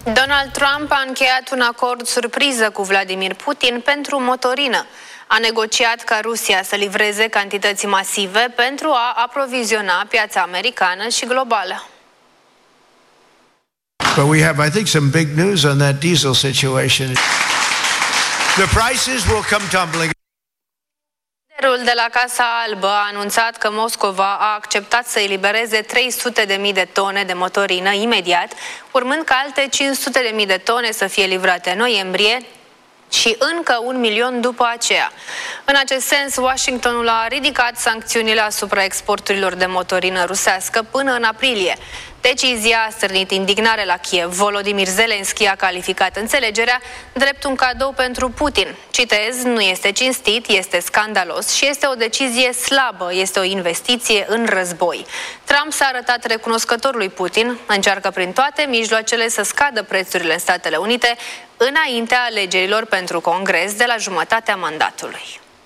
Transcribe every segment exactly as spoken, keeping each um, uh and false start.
Donald Trump a încheiat un acord surpriză cu Vladimir Putin pentru motorină. A negociat ca Rusia să livreze cantități masive pentru a aproviziona piața americană și globală. But we have, I think, some big news on that diesel situation. The prices will come tumbling. Liderul de la Casa Albă a anunțat că Moscova a acceptat să elibereze trei sute de mii de tone de motorină imediat, urmând ca alte cinci sute de mii de tone să fie livrate în noiembrie și încă un milion după aceea. În acest sens, Washingtonul a ridicat sancțiunile asupra exporturilor de motorină rusească până în aprilie. Decizia a stârnit indignare la Kiev. Volodymyr Zelensky a calificat înțelegerea drept un cadou pentru Putin. Citez, nu este cinstit, este scandalos și este o decizie slabă, este o investiție în război. Trump s-a arătat recunoscător lui Putin, încearcă prin toate mijloacele să scadă prețurile în Statele Unite înaintea alegerilor pentru Congres de la jumătatea mandatului.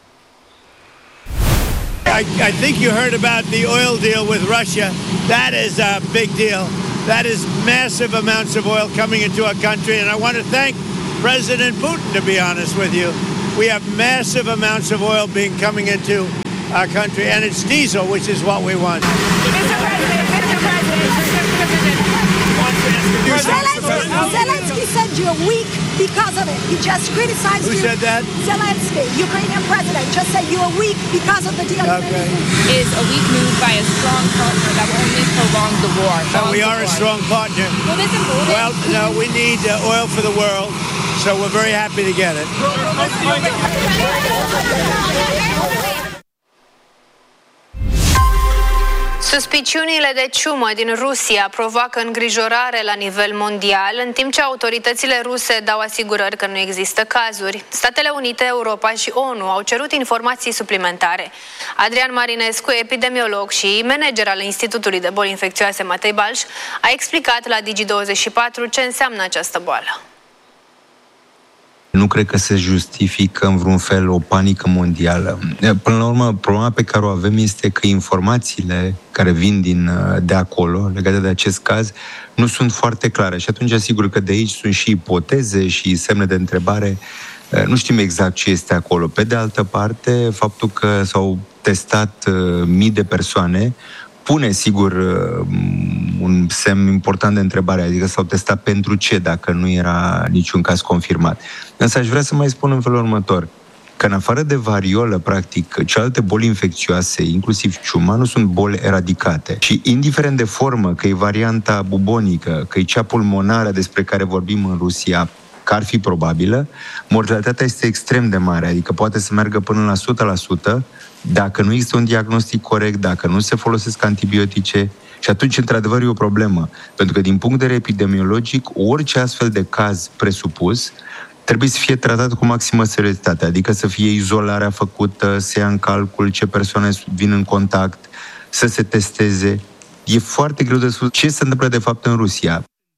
I, I think you heard about the oil deal with Russia. That is a big deal. That is massive amounts of oil coming into our country, and I want to thank President Putin, to be honest with you. We have massive amounts of oil being coming into our country, and it's diesel, which is what we want. Mister President, Mister President, Mister President. Zelensky, Zelensky said you're weak because of it. He just criticized Who you. Who said that? Zelensky, Ukrainian president, just said you are weak because of the deal. Okay. Is a weak move by a strong partner that will only prolong the war. No, we are a strong partner. Well, this is well no, we need uh, oil for the world, so we're very happy to get it. Suspiciunile de ciumă din Rusia provoacă îngrijorare la nivel mondial, în timp ce autoritățile ruse dau asigurări că nu există cazuri. Statele Unite, Europa și ONU au cerut informații suplimentare. Adrian Marinescu, epidemiolog și manager al Institutului de Boli Infecțioase Matei Balș, a explicat la Digi douăzeci și patru ce înseamnă această boală. Nu cred că se justifică în vreun fel o panică mondială. Până la urmă, problema pe care o avem este că informațiile care vin din, de acolo, legate de acest caz, nu sunt foarte clare. Și atunci, asigur că de aici sunt și ipoteze și semne de întrebare. Nu știm exact ce este acolo. Pe de altă parte, faptul că s-au testat mii de persoane pune, sigur, un semn important de întrebare, adică s-au testat pentru ce, dacă nu era niciun caz confirmat. Însă aș vrea să mai spun în felul următor, că în afară de variolă, practic, celelalte boli infecțioase, inclusiv ciuma, nu sunt boli eradicate. Și indiferent de formă, că e varianta bubonică, că e cea pulmonară despre care vorbim în Rusia, că ar fi probabilă, mortalitatea este extrem de mare, adică poate să meargă până la o sută la sută, dacă nu există un diagnostic corect, dacă nu se folosesc antibiotice, și atunci, într-adevăr, e o problemă. Pentru că, din punct de vedere epidemiologic, orice astfel de caz presupus trebuie să fie tratat cu maximă seriozitate, adică să fie izolarea făcută, să ia în calcul ce persoane vin în contact, să se testeze. E foarte greu de spus ce se întâmplă, de fapt, în Rusia.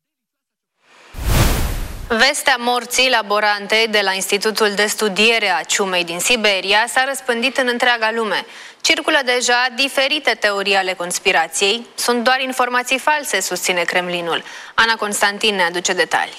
Vestea morții laborantei de la Institutul de Studiere a Ciumei din Siberia s-a răspândit în întreaga lume. Circulă deja diferite teorii ale conspirației. Sunt doar informații false, susține Kremlinul. Ana Constantin ne aduce detalii.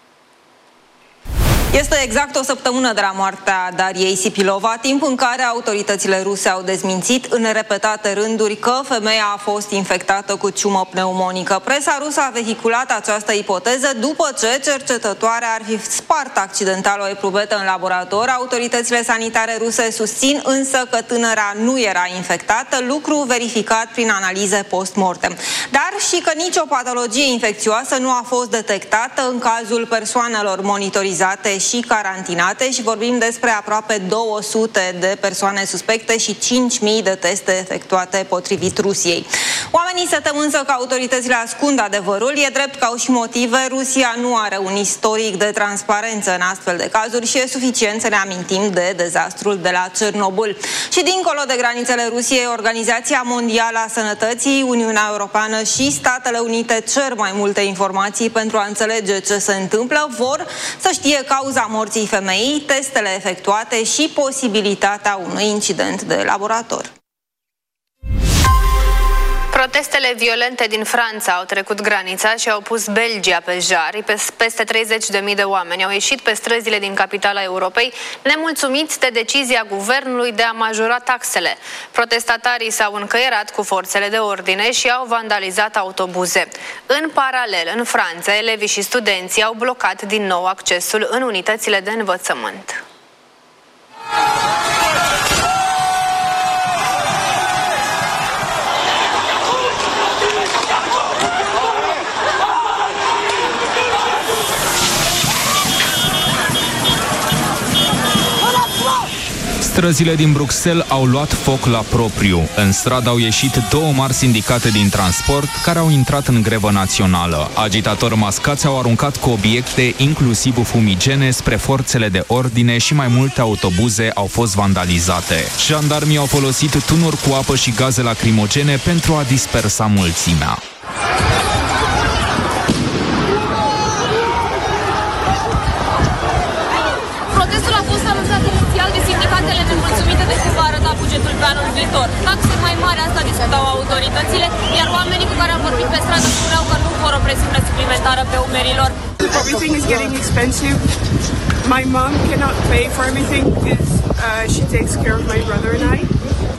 Este exact o săptămână de la moartea Dariei Sipilova, timp în care autoritățile ruse au dezmințit în repetate rânduri că femeia a fost infectată cu ciumă pneumonică. Presa rusă a vehiculat această ipoteză după ce cercetătoarea ar fi spart accidental o epruvetă în laborator. Autoritățile sanitare ruse susțin însă că tânăra nu era infectată, lucru verificat prin analize post-mortem. Dar și că nicio patologie infecțioasă nu a fost detectată în cazul persoanelor monitorizate și carantinate, și vorbim despre aproape două sute de persoane suspecte și cinci mii de teste efectuate potrivit Rusiei. Oamenii se tem însă că autoritățile ascund adevărul. E drept că au și motive. Rusia nu are un istoric de transparență în astfel de cazuri și e suficient să ne amintim de dezastrul de la Cernobâl. Și dincolo de granițele Rusiei, Organizația Mondială a Sănătății, Uniunea Europeană și Statele Unite cer mai multe informații pentru a înțelege ce se întâmplă. Vor să știe cauza morții femeii, testele efectuate și posibilitatea unui incident de laborator. Protestele violente din Franța au trecut granița și au pus Belgia pe jari. Peste treizeci de mii de oameni au ieșit pe străzile din capitala Europei, nemulțumiți de decizia guvernului de a majora taxele. Protestatarii s-au încăierat cu forțele de ordine și au vandalizat autobuze. În paralel, în Franța, elevii și studenții au blocat din nou accesul în unitățile de învățământ. Străzile din Bruxelles au luat foc la propriu. În stradă au ieșit două mari sindicate din transport care au intrat în grevă națională. Agitatori mascați au aruncat cu obiecte, inclusiv fumigene, spre forțele de ordine și mai multe autobuze au fost vandalizate. Jandarmii au folosit tunuri cu apă și gaze lacrimogene pentru a dispersa mulțimea. Protestul a fost anunțat inițial de sindicatele nemulțumite de cum va arăta bugetul pe anul viitor. Taxe mai mari, asta discutau autoritățile, iar oamenii cu care am vorbit pe stradă spuneau că nu vor o presiune suplimentară pe umerii lor. Everything is getting expensive. My mom cannot pay for everything because uh, she takes care of my brother and I.